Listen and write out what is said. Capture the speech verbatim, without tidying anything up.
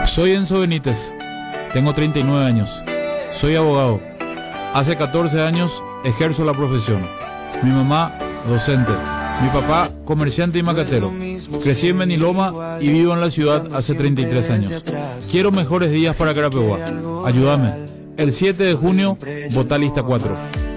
Soy Enzo Benítez, tengo treinta y nueve años, soy abogado. Hace catorce años ejerzo la profesión. Mi mamá, docente. Mi papá, comerciante y macatero. Crecí en Meniloma y vivo en la ciudad hace treinta y tres años. Quiero mejores días para Carapeguá. Ayúdame. El siete de junio, vota lista cuatro.